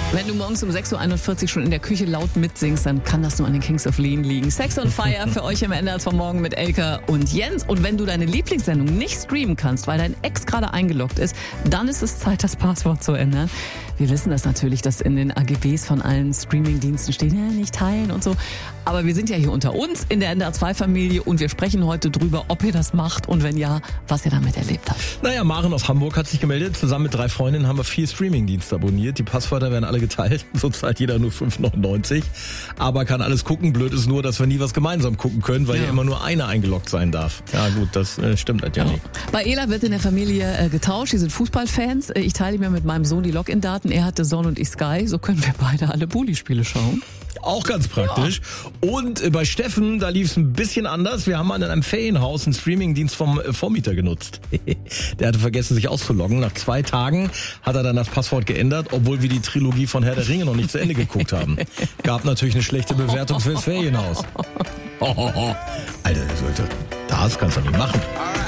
Wenn du morgens um 6.41 Uhr schon in der Küche laut mitsingst, dann kann das nur an den Kings of Lean liegen. Sex on Fire für euch im NDR vom Morgen mit Elke und Jens. Und wenn du deine Lieblingssendung nicht streamen kannst, weil dein Ex gerade eingeloggt ist, dann ist es Zeit, das Passwort zu ändern. Wir wissen das natürlich, dass in den AGBs von allen Streamingdiensten steht, nicht teilen und so. Aber wir sind ja hier unter uns in der NDR2-Familie und wir sprechen heute drüber, ob ihr das macht und wenn ja, was ihr damit erlebt habt. Naja, Maren aus Hamburg hat sich gemeldet. Zusammen mit 3 Freundinnen haben wir 4 Streamingdienste abonniert. Die Passwörter werden alle geteilt. So zahlt jeder nur 5,99. Aber kann alles gucken. Blöd ist nur, dass wir nie was gemeinsam gucken können, weil ja immer nur einer eingeloggt sein darf. Ja gut, das stimmt halt ja nicht. Bei Ela wird in der Familie getauscht. Die sind Fußballfans. Ich teile mir mit meinem Sohn die Login-Daten. Er hatte Son und ich Sky. So können wir beide alle Bulli-Spiele schauen. Auch ganz praktisch. Ja. Und bei Steffen, da lief es ein bisschen anders. Wir haben mal in einem Ferienhaus einen Streamingdienst vom Vormieter genutzt. Der hatte vergessen, sich auszuloggen. Nach 2 Tagen hat er dann das Passwort geändert, obwohl wir die Trilogie von Herr der Ringe noch nicht zu Ende geguckt haben. Gab natürlich eine schlechte Bewertung fürs Ferienhaus. Alter, das kannst du nicht machen.